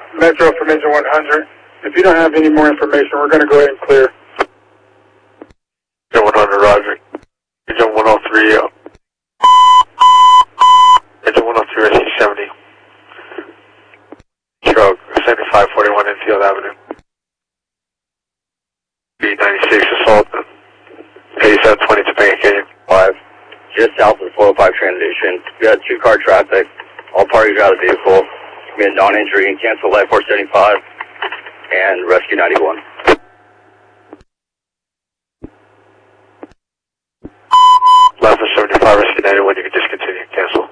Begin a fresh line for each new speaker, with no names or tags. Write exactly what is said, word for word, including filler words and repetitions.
Metro from engine one hundred. If you don't have any more information, we're going to go ahead and clear.
Engine one hundred, roger. Engine one oh three, uh, engine one oh three, S C seventy. Stroke, seventy-five forty-one Enfield Avenue. B ninety-six assault, eighty-seven twenty Topanga Canyon.
five, just south of the four oh five transition. We had two car traffic. All parties are out of the vehicle. We had non-injury and cancel light four seventy-five and rescue ninety-one.
Left for seventy-five, rescue ninety-one, you can discontinue, cancel.